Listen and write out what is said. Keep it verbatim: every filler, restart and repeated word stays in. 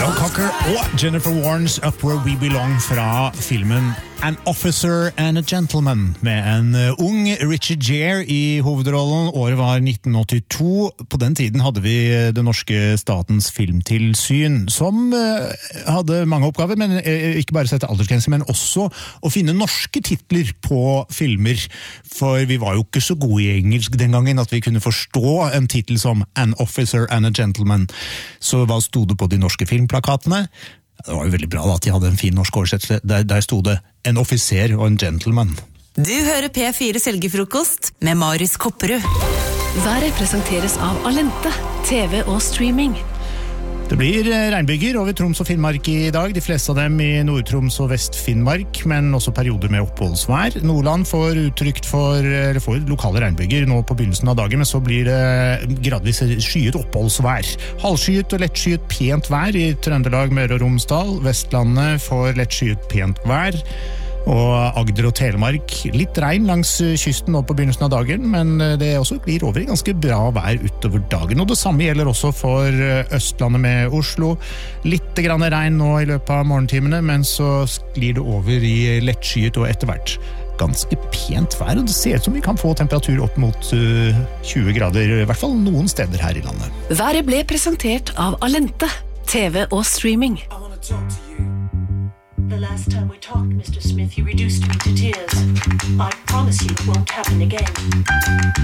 Joe Cocker og Jennifer Warnes Up Where We Belong fra filmen An Officer and a Gentleman med en ung Richard Gere i hovedrollen. Året var nitten åttito. På den tiden hadde vi det norske statens filmtilsyn som hadde mange oppgaver, men ikke bare sette aldersgrenser, men også å finne norske titler på filmer. For vi var jo ikke så gode i engelsk den gangen at vi kunne forstå en titel som An Officer and a Gentleman. Så hva stod det på de norske filmplakatene? Det var jo veldig bra da, at de hadde en fin norsk oversettelse. Der, der stod det en offiser og en gentleman. Du hører P fire Selgefrokost med Marius Kopperud. Været presenteres av Alente, T V og streaming. Det blir regnbyger over Troms og Finnmark i dag, de fleste av dem i Nord-Troms og Vest-Finnmark, men også perioder med oppholdsvær. Nordland får uttrykt for, eller får lokale regnbyger nå på begynnelsen av dagen, men så blir det gradvis skyet oppholdsvær. Halvskyet og lettskyet pent vær i Trøndelag, Møre og Romsdal. Vestlandet får lettskyet pent vær. Og Agder og Telemark, litt regn langs kysten nå på begynnelsen av dagen, men det også glir over i ganske bra vær utover dagen. Og det samme gjelder også for Østlandet med Oslo. Litt grann regn nå i løpet av morgentimene, men så glir det over i lettskyet og etter hvert ganske pent vær. Og det ser ut som vi kan få temperatur opp mot uh, tjue grader, i hvert fall noen steder her i landet. Været ble presentert av Alente, T V og streaming. I want to talk to you. The last time we talked, Mister Smith, you reduced me to tears. I promise you it won't happen again.